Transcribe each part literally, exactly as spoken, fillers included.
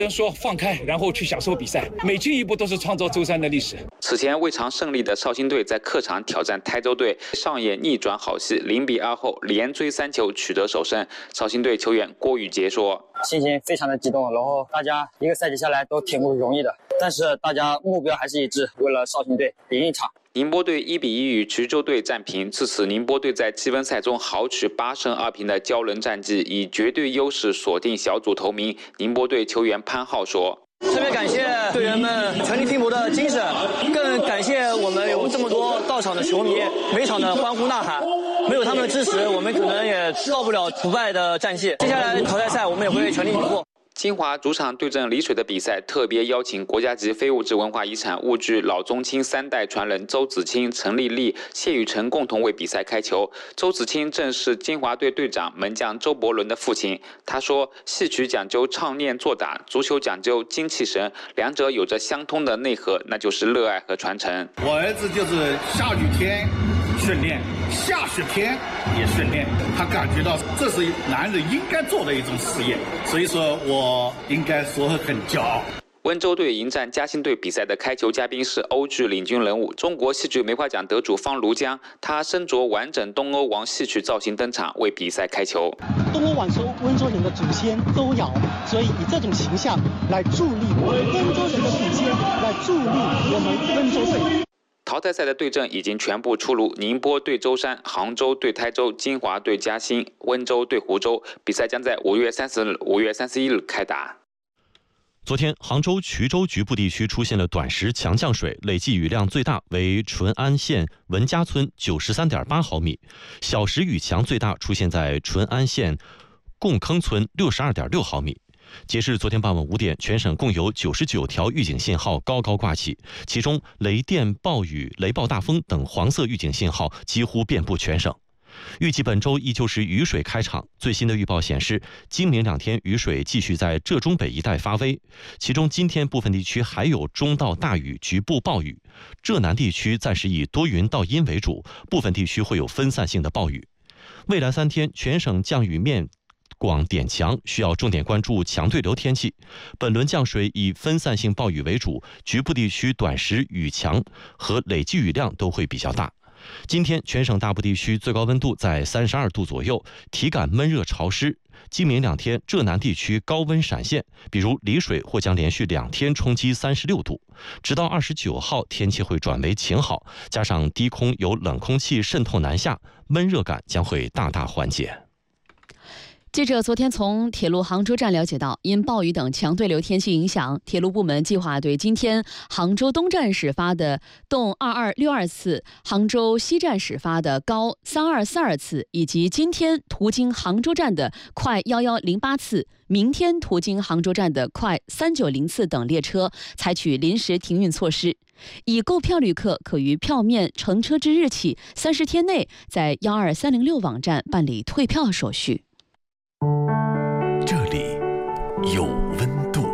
说放开，然后去享受比赛，每进一步都是创造舟山的历史。 此前未尝胜利的绍兴队在客场挑战台州队，上演逆转好戏，零比二后连追三球取得首胜。绍兴队球员郭宇杰说：“ 心情非常的激动，然后大家一个赛季下来都挺不容易的，但是大家目标还是一致，为了绍兴队赢一场。” 宁波队一比一与衢州队战平，自此宁波队在积分赛中豪取八胜二平的骄人战绩，以绝对优势锁定小组头名。宁波队球员潘浩说：“ 特别感谢队员们全力拼搏的精神，更感谢我们有这么多到场的球迷，每场的欢呼呐喊，没有他们的支持，我们可能也到不了不败的战绩。接下来淘汰赛我们也会全力以赴。” 金华主场对阵丽水的比赛，特别邀请国家级非物质文化遗产务剧老中青三代传人周子清、陈丽丽、谢雨辰共同为比赛开球。周子清正是金华队队长门将周伯伦的父亲。他说：“戏曲讲究唱念做打，足球讲究精气神，两者有着相通的内核，那就是热爱和传承。” 我儿子就是下雨天训练，下雪天也训练，他感觉到这是男人应该做的一种事业，所以说我应该说很骄傲。 温州队迎战嘉兴队比赛的开球嘉宾是欧剧领军人物，中国戏剧梅花奖得主方庐江，他身着完整东欧王戏曲造型登场，为比赛开球。 东欧王是温州人的祖先周尧，所以以这种形象来助力我们温州人的祖先，来助力我们温州队。 淘汰赛的对阵已经全部出炉，宁波对舟山，杭州对台州，金华对嘉兴，温州对湖州。比赛将在五月三十日、五月三十一日开打。 昨天，杭州衢州局部地区出现了短时强降水，累计雨量最大为淳安县文家村九十三点八毫米，小时雨强最大出现在淳安县贡坑村六十二点六毫米。截至昨天傍晚五点，全省共有九十九条预警信号高高挂起，其中雷电、暴雨、雷暴大风等黄色预警信号几乎遍布全省。预计本周依旧是雨水开场，最新的预报显示，今明两天雨水继续在浙中北一带发威，其中今天部分地区还有中到大雨、局部暴雨，浙南地区暂时以多云到阴为主，部分地区会有分散性的暴雨。未来三天全省降雨面广点强，需要重点关注强对流天气。本轮降水以分散性暴雨为主，局部地区短时雨强和累计雨量都会比较大。今天全省大部地区最高温度在三十二度左右，体感闷热潮湿。今明两天浙南地区高温闪现，比如丽水或将连续两天冲击三十六度。直到二十九号天气会转为晴好，加上低空有冷空气渗透南下，闷热感将会大大缓解。 记者昨天从铁路杭州站了解到，因暴雨等强对流天气影响，铁路部门计划对今天杭州东站始发的动二二六二次、杭州西站始发的高三二四二次，以及今天途经杭州站的快一一零八次、明天途经杭州站的快三九零次等列车采取临时停运措施。已购票旅客可于票面乘车之日起三十天内，在一二三零六网站办理退票手续。 这里有温度。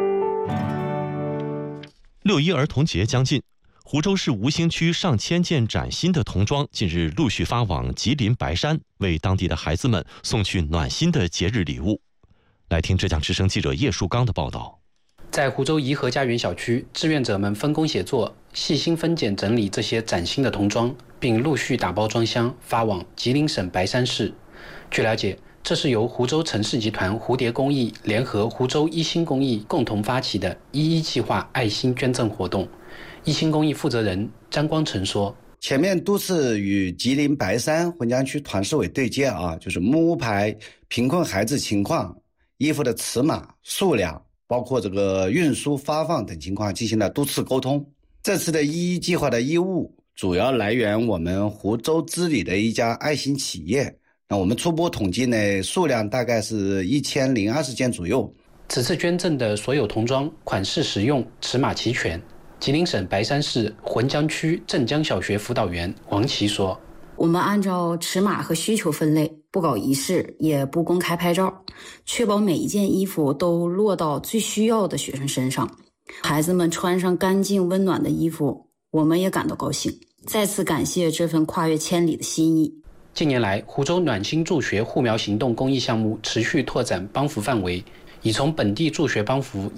六一儿童节将近，湖州市吴兴区上千件崭新的童装近日陆续发往吉林白山，为当地的孩子们送去暖心的节日礼物。来听浙江之声记者叶树刚的报道。 在湖州颐和家园小区，志愿者们分工协作，细心分拣整理这些崭新的童装，并陆续打包装箱发往吉林省白山市。据了解，这是由湖州城市集团蝴蝶公益联合湖州一心公益共同发起的一一计划爱心捐赠活动。一心公益负责人张光成说：“ 前面都是与吉林白山浑江区团市委对接啊，就是木屋牌贫困孩子情况、衣服的尺码、数量，包括这个运输、发放等情况进行了多次沟通。这次的一一计划的衣物主要来源我们湖州织里的一家爱心企业。那我们初步统计呢，数量大概是一千零二十件左右。 此次捐赠的所有童装款式实用，尺码齐全。吉林省白山市浑江区镇江小学辅导员王琦说：“ 我们按照尺码和需求分类，不搞仪式，也不公开拍照，确保每一件衣服都落到最需要的学生身上。孩子们穿上干净温暖的衣服，我们也感到高兴。再次感谢这份跨越千里的心意。”近年来，湖州暖心助学护苗行动公益项目持续拓展帮扶范围， 已从本地助学帮扶